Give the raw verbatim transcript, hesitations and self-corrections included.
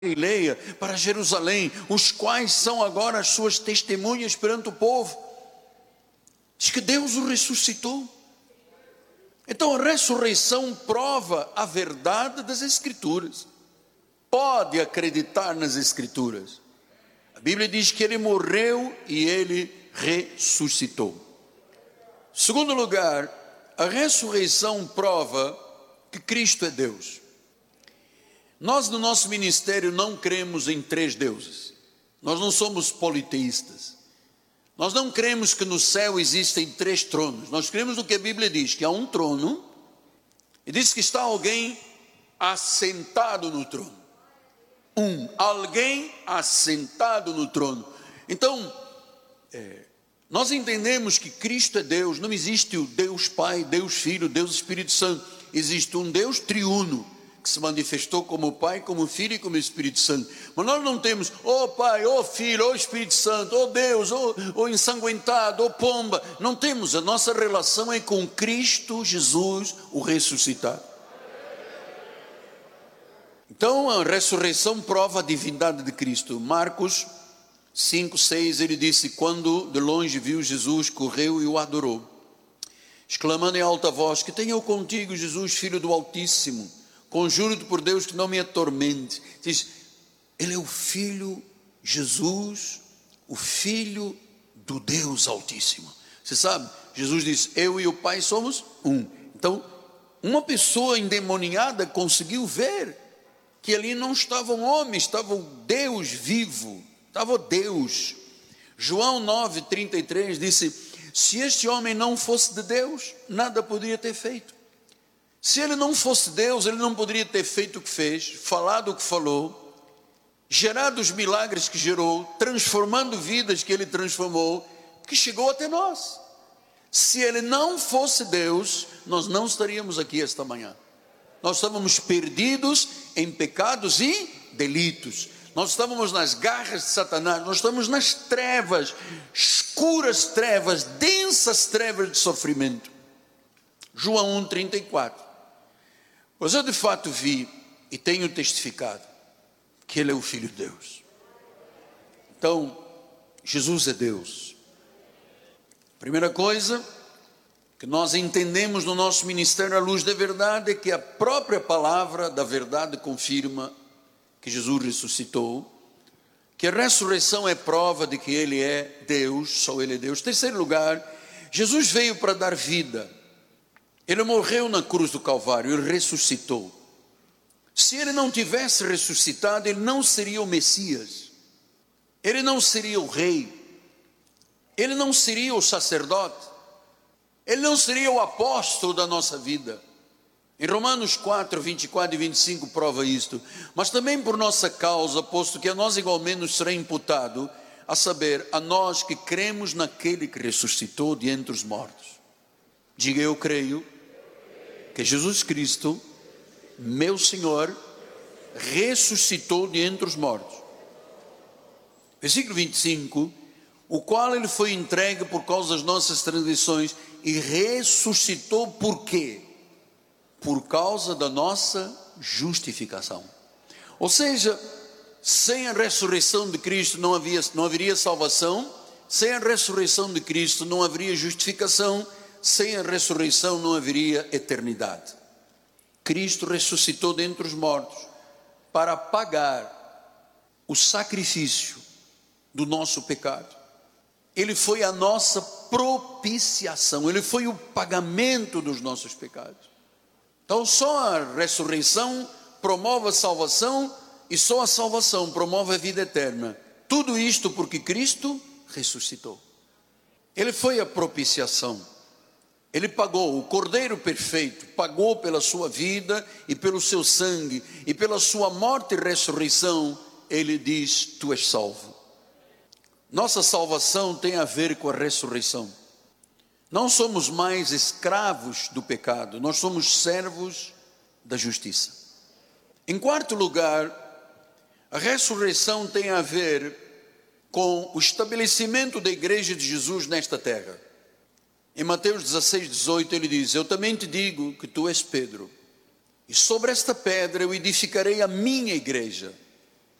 Galileia, para Jerusalém, os quais são agora as suas testemunhas perante o povo. Diz que Deus o ressuscitou. Então a ressurreição prova a verdade das Escrituras. Pode acreditar nas Escrituras. A Bíblia diz que ele morreu e ele ressuscitou. Segundo lugar, a ressurreição prova que Cristo é Deus. Nós no nosso ministério não cremos em três deuses. Nós não somos politeístas. Nós não cremos que no céu existem três tronos. Nós cremos no que a Bíblia diz, que há um trono, e diz que está alguém assentado no trono. Um, alguém assentado no trono. Então, é, nós entendemos que Cristo é Deus. Não existe o Deus Pai, Deus Filho, Deus Espírito Santo. Existe um Deus triuno, que se manifestou como Pai, como Filho e como Espírito Santo. Mas nós não temos, ó Pai, ó Filho, ó Espírito Santo, ó Deus, ó, ó ensanguentado, ó pomba. Não temos, a nossa relação é com Cristo Jesus, o ressuscitado. Então a ressurreição prova a divindade de Cristo. Marcos cinco, seis, ele disse, quando de longe viu Jesus, correu e o adorou, exclamando em alta voz, que tenha eu contigo, Jesus, Filho do Altíssimo. Conjuro-te por Deus que não me atormente. Diz, ele é o Filho, Jesus, o Filho do Deus Altíssimo. Você sabe, Jesus disse, eu e o Pai somos um. Então, uma pessoa endemoniada conseguiu ver que ali não estava um homem, estava o Deus vivo, estava o Deus. João nove, trinta e três disse, se este homem não fosse de Deus, nada poderia ter feito. Se ele não fosse Deus, ele não poderia ter feito o que fez, falado o que falou, gerado os milagres que gerou, transformando vidas que ele transformou, que chegou até nós. Se ele não fosse Deus, nós não estaríamos aqui esta manhã. Nós estávamos perdidos em pecados e delitos. Nós estávamos nas garras de Satanás, nós estamos nas trevas, escuras trevas, densas trevas de sofrimento. João um, trinta e quatro. Pois eu de fato vi e tenho testificado que Ele é o Filho de Deus. Então, Jesus é Deus. Primeira coisa que nós entendemos no nosso ministério à luz da verdade é que a própria palavra da verdade confirma que Jesus ressuscitou, que a ressurreição é prova de que Ele é Deus, só Ele é Deus. Terceiro lugar, Jesus veio para dar vida. Ele morreu na cruz do Calvário, Ele ressuscitou. Se Ele não tivesse ressuscitado, Ele não seria o Messias, Ele não seria o Rei, Ele não seria o sacerdote, Ele não seria o apóstolo da nossa vida. Em Romanos quatro, vinte e quatro e vinte e cinco prova isto. Mas também por nossa causa, posto que a nós igualmente nos será imputado, a saber, a nós que cremos naquele que ressuscitou de entre os mortos. Diga, eu creio que Jesus Cristo, meu Senhor, ressuscitou de entre os mortos. Versículo vinte e cinco, o qual Ele foi entregue por causa das nossas transgressões e ressuscitou por quê? Por causa da nossa justificação. Ou seja, sem a ressurreição de Cristo não havia, não haveria salvação, sem a ressurreição de Cristo não haveria justificação, sem a ressurreição não haveria eternidade. Cristo ressuscitou dentre os mortos para pagar o sacrifício do nosso pecado. Ele foi a nossa propiciação, Ele foi o pagamento dos nossos pecados. Então só a ressurreição promove a salvação e só a salvação promove a vida eterna. Tudo isto porque Cristo ressuscitou. Ele foi a propiciação. Ele pagou, o Cordeiro perfeito, pagou pela sua vida e pelo seu sangue, e pela sua morte e ressurreição, Ele diz, tu és salvo. Nossa salvação tem a ver com a ressurreição. Não somos mais escravos do pecado, nós somos servos da justiça. Em quarto lugar, a ressurreição tem a ver com o estabelecimento da igreja de Jesus nesta terra. Em Mateus dezesseis, dezoito, ele diz, eu também te digo que tu és Pedro, e sobre esta pedra eu edificarei a minha igreja,